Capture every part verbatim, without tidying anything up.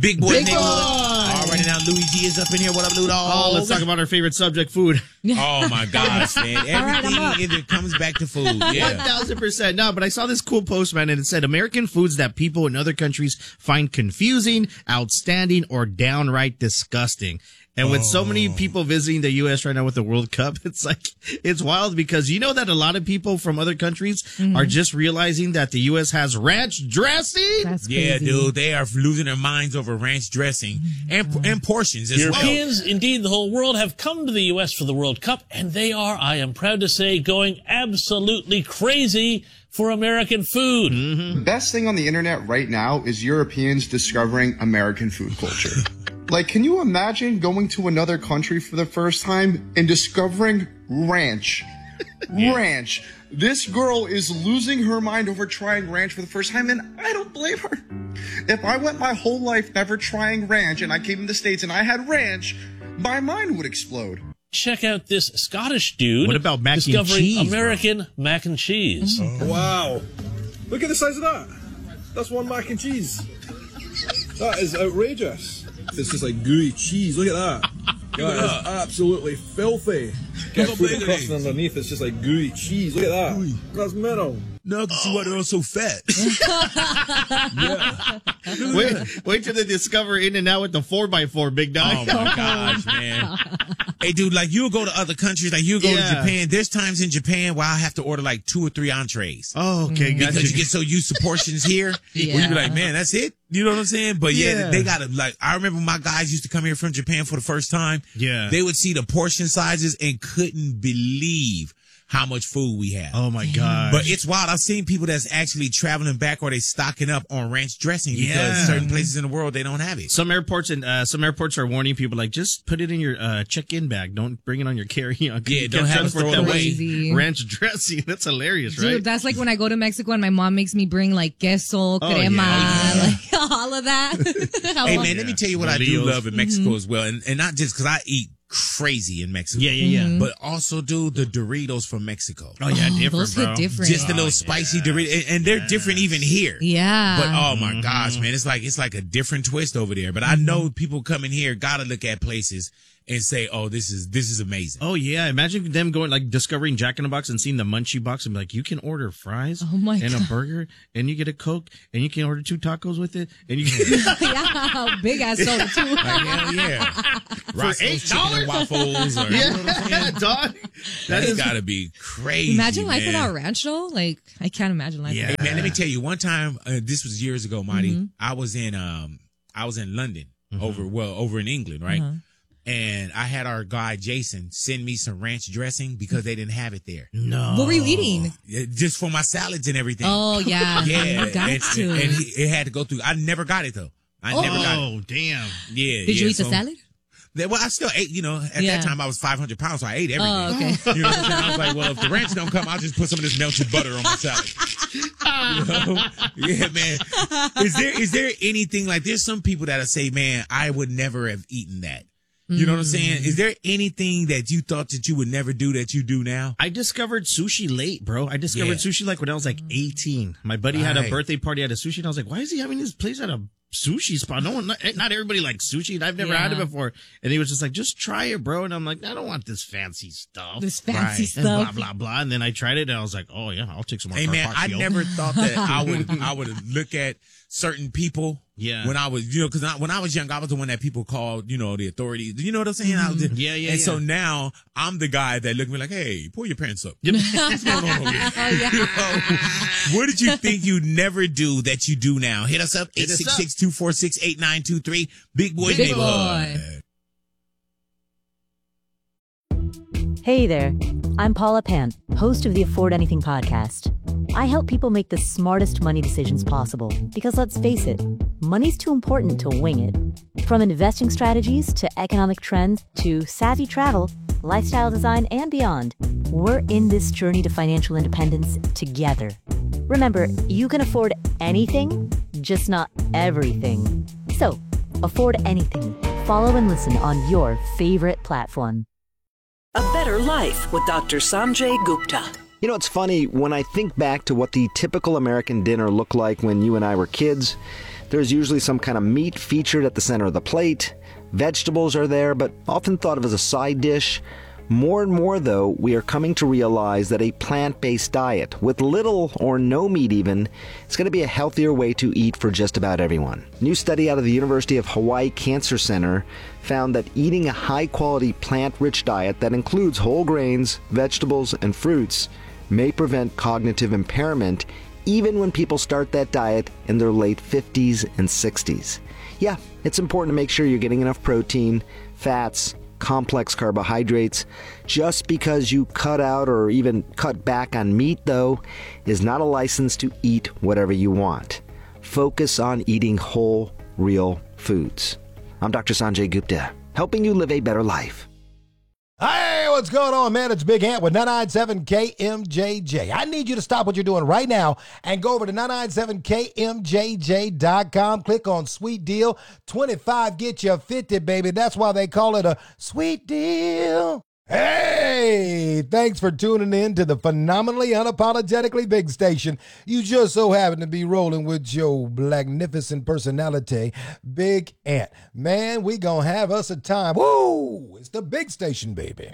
Big boy. Big boy. All right, now Luigi is up in here. What up, Ludo? Oh, let's talk about our favorite subject, food. Oh, my gosh, man. Everything right, it comes back to food. Yeah. one thousand percent. No, but I saw this cool post, man, and it said American foods that people in other countries find confusing, outstanding, or downright disgusting. And with so many people visiting the U S right now with the World Cup, it's like, it's wild because you know that a lot of people from other countries mm-hmm. are just realizing that the U S has ranch dressing. That's yeah, crazy. dude, they are losing their minds over ranch dressing and and portions as Europeans, well. indeed the whole world, have come to the U S for the World Cup, and they are, I am proud to say, going absolutely crazy for American food. Mm-hmm. The best thing on the internet right now is Europeans discovering American food culture. Like, can you imagine going to another country for the first time and discovering ranch? Yeah. Ranch. This girl is losing her mind over trying ranch for the first time, and I don't blame her. If I went my whole life never trying ranch and I came to the States and I had ranch, my mind would explode. Check out this Scottish dude. What about mac and discovering cheese, American bro? mac and cheese. Oh. Wow. Look at the size of that. That's one mac and cheese. That is outrageous. It's just like gooey cheese. Look at that. That is absolutely filthy. Get food crusting underneath. It's just like gooey cheese. Look at that. Gooey. That's mental. No, because you are so fat. yeah. Wait, wait till they discover In-N-Out with the four by four, big dog. Oh, my gosh, man. Hey, dude, like, you'll go to other countries. Like, you'll go yeah. to Japan. There's times in Japan where I have to order, like, two or three entrees. Oh, okay. Because gotcha. you get so used to portions here. yeah. Where you be like, man, that's it? You know what I'm saying? But, yeah, yeah. they got to, like, I remember my guys used to come here from Japan for the first time. Yeah. They would see the portion sizes and couldn't believe how much food we have. Oh, my God. But it's wild. I've seen people that's actually traveling back or they stocking up on ranch dressing because yeah. certain places in the world, they don't have it. Some airports and uh, some airports are warning people, like, just put it in your uh, check-in bag. Don't bring it on your carry-on. Yeah, you don't have it throw it away. Ranch dressing. That's hilarious, Dude, right? Dude, that's like when I go to Mexico and my mom makes me bring, like, queso, oh, crema, yeah. like, all of that. Hey, man, yeah. let me tell you what I do love in Mexico mm-hmm. as well. And, and not just because I eat crazy in Mexico. Yeah, yeah, yeah. Mm-hmm. But also, dude, the Doritos from Mexico. Oh, yeah, oh, different, those bro. hit different. Just a little oh, spicy yeah. Dorito. And, and they're yes. different even here. Yeah. But, oh, my mm-hmm. gosh, man, it's like, it's like a different twist over there. But I know people coming here gotta look at places and say, oh, this is this is amazing. Oh, yeah. Imagine them going, like, discovering Jack in the Box and seeing the Munchie Box and be like, you can order fries oh my and God. a burger and you get a Coke and you can order two tacos with it. And you can yeah, big ass soda, too. Like, hell yeah. For eight dollars? Waffles. Or, yeah, you know what I'm saying? dog. That has got to be crazy. Imagine life man. without ranch, though. Like, I can't imagine life. Yeah. Hey, man, let me tell you, one time, uh, this was years ago, Marty, mm-hmm. I was in, um, I was in London, mm-hmm. over, well, over in England, right? Uh-huh. And I had our guy, Jason, send me some ranch dressing because they didn't have it there. No. What were you eating? Just for my salads and everything. Oh, yeah. Yeah. You got and, to. And, and he, it had to go through. I never got it, though. I oh. never got it. Oh, damn. Yeah. Did yeah, you eat so, the salad? Well, I still ate, you know, at yeah. that time I was five hundred pounds, so I ate everything. Oh, okay. You know what I'm saying? I was like, well, if the ranch don't come, I'll just put some of this melted butter on my salad. You know? Yeah, man. Is there, is there anything like, there's some people that'll say, man, I would never have eaten that. You know what I'm saying? Is there anything that you thought that you would never do that you do now? I discovered sushi late, bro. I discovered Yeah. sushi like when I was like eighteen. My buddy had a birthday party at a sushi, and I was like, why is he having his place at a sushi spot? No one, not, not everybody likes sushi, and I've never had it Yeah. before. And he was just like, just try it, bro. And I'm like, I don't want this fancy stuff. This fancy Right. And stuff. blah, blah, blah. And then I tried it, and I was like, oh, yeah, I'll take some more Hey man, I carpaccio. never thought that I would I would look at certain people. Yeah. When I was, you know, because when I was young, I was the one that people called, you know, the authorities. You know what I'm saying? I was, Yeah, yeah, And yeah. so now I'm the guy that look at me like, hey, pull your pants up. Yep. What's going on over here? Oh, yeah. You know, what did you think you'd never do that you do now? Hit us up, eight us six six, two four six, eight nine two three. Big Boy Big Neighborhood. Hey there, I'm Paula Pant, host of the Afford Anything podcast. I help people make the smartest money decisions possible because let's face it, money's too important to wing it. From investing strategies to economic trends to savvy travel, lifestyle design, and beyond, we're in this journey to financial independence together. Remember, you can afford anything, just not everything. So, afford anything. Follow and listen on your favorite platform. A Better Life with Doctor Sanjay Gupta. You know, it's funny, when I think back to what the typical American dinner looked like when you and I were kids, There's usually some kind of meat featured at the center of the plate. Vegetables are there, but often thought of as a side dish. More and more, though, we are coming to realize that a plant-based diet, with little or no meat even, is going to be a healthier way to eat for just about everyone. A new study out of the University of Hawaii Cancer Center found that eating a high-quality plant-rich diet that includes whole grains, vegetables, and fruits may prevent cognitive impairment even when people start that diet in their late fifties and sixties. Yeah, it's important to make sure you're getting enough protein, fats, complex carbohydrates. Just because you cut out or even cut back on meat, though, is not a license to eat whatever you want. Focus on eating whole, real foods. I'm Doctor Sanjay Gupta, helping you live a better life. Hey, what's going on, man? It's Big Ant with nine ninety-seven K M J J. I need you to stop what you're doing right now and go over to nine ninety-seven K M J J dot com. Click on Sweet Deal. twenty-five get you fifty, baby. That's why they call it a sweet deal. Hey, thanks for tuning in to the phenomenally unapologetically big station. You just so happen to be rolling with your magnificent personality, Big Ant. Man, we gonna have us a time. Woo! It's the big station, baby.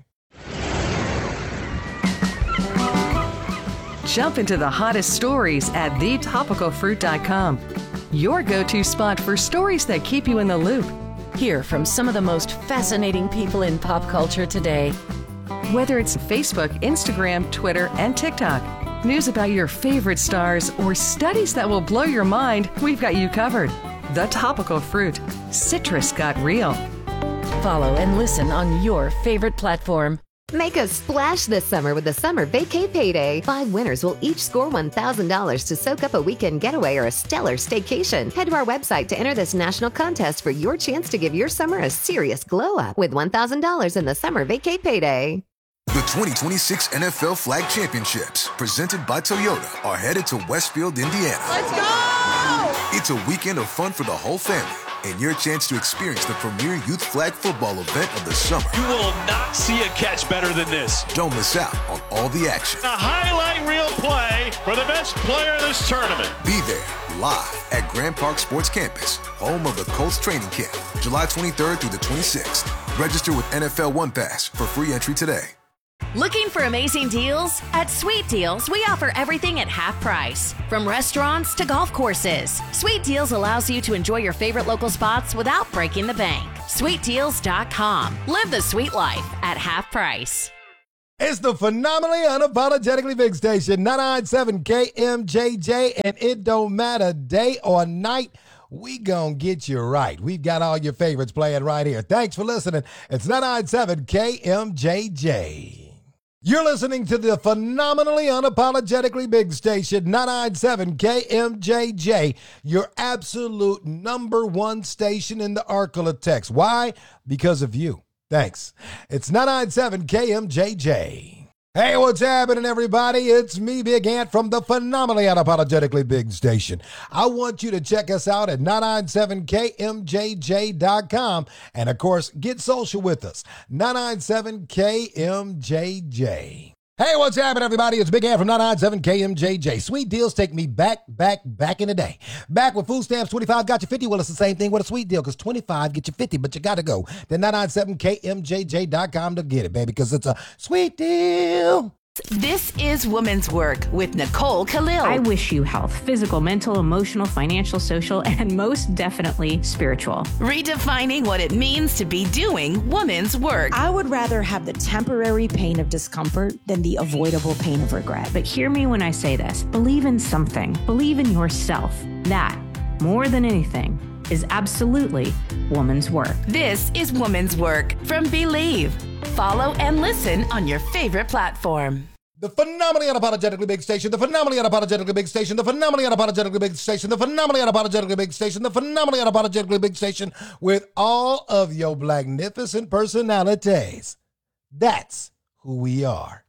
Jump into the hottest stories at the topical fruit dot com. Your go-to spot for stories that keep you in the loop. Hear from some of the most fascinating people in pop culture today. Whether it's Facebook, Instagram, Twitter, and TikTok, news about your favorite stars, or studies that will blow your mind, we've got you covered. The Topical Fruit. Citrus got real. Follow and listen on your favorite platform. Make a splash this summer with the Summer Vacay Payday. Five winners will each score one thousand dollars to soak up a weekend getaway or a stellar staycation. Head to our website to enter this national contest for your chance to give your summer a serious glow up with one thousand dollars in the Summer Vacay Payday. The twenty twenty-six N F L Flag Championships, presented by Toyota, are headed to Westfield, Indiana. Let's go! It's a weekend of fun for the whole family, and your chance to experience the premier youth flag football event of the summer. You will not see a catch better than this. Don't miss out on all the action. A highlight reel play for the best player in this tournament. Be there live at Grand Park Sports Campus, home of the Colts training camp, July twenty-third through the twenty-sixth. Register with N F L One Pass for free entry today. Looking for amazing deals? At Sweet Deals, we offer everything at half price. From restaurants to golf courses, Sweet Deals allows you to enjoy your favorite local spots without breaking the bank. sweet deals dot com. Live the sweet life at half price. It's the phenomenally unapologetically big station, nine ninety-seven K M J J, and it don't matter day or night. We gonna get you right. We've got all your favorites playing right here. Thanks for listening. It's nine ninety-seven K M J J. You're listening to the phenomenally unapologetically big station, nine ninety-seven K M J J, your absolute number one station in the Arklatex. Why? Because of you. Thanks. It's nine ninety-seven K M J J. Hey, what's happening, everybody? It's me, Big Ant, from the phenomenally unapologetically big station. I want you to check us out at nine ninety-seven K M J J dot com. And, of course, get social with us, nine ninety-seven K M J J. Hey, what's happening, everybody? It's Big Ant from nine ninety-seven K M J J. Sweet deals take me back, back, back in the day. Back with food stamps, twenty-five got you fifty. Well, it's the same thing with a sweet deal, because twenty-five get you fifty, but you got to go to nine ninety-seven K M J J dot com to get it, baby, because it's a sweet deal. This is Women's Work with Nicole Khalil. I wish you health, physical, mental, emotional, financial, social, and most definitely spiritual. Redefining what it means to be doing women's work. I would rather have the temporary pain of discomfort than the avoidable pain of regret. But hear me when I say this. Believe in something. Believe in yourself. That, more than anything, is absolutely woman's work. This is Woman's Work from Believe. Follow and listen on your favorite platform. The phenomenally unapologetically big station, the phenomenally unapologetically big station, the phenomenally unapologetically big station, the phenomenally unapologetically big station, the phenomenally unapologetically big station with all of your magnificent personalities. That's who we are.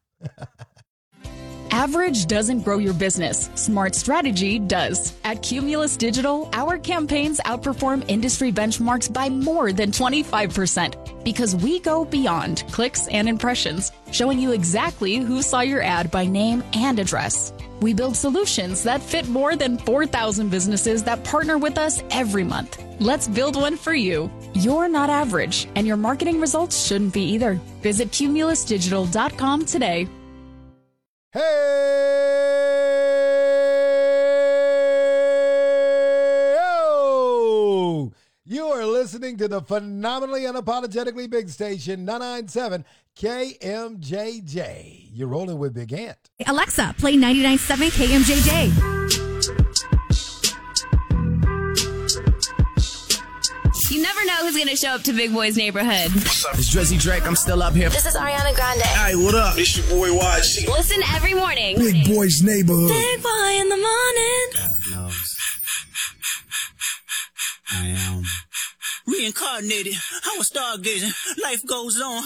Average doesn't grow your business. Smart strategy does. At Cumulus Digital, our campaigns outperform industry benchmarks by more than twenty-five percent because we go beyond clicks and impressions, showing you exactly who saw your ad by name and address. We build solutions that fit more than four thousand businesses that partner with us every month. Let's build one for you. You're not average, and your marketing results shouldn't be either. Visit cumulus digital dot com today. Hey! Oh! You are listening to the phenomenally unapologetically big station, nine ninety-seven K M J J. You're rolling with Big Ant. Alexa, play ninety-nine point seven K M J J. You never know who's going to show up to Big Boy's neighborhood. What's up? It's Drizzy Drake. I'm still up here. This is Ariana Grande. Hey, what up? It's your boy Y G. Listen every morning. Big Boy's neighborhood. Big Boy in the morning. God knows. I am reincarnated. I was stargazing. Life goes on.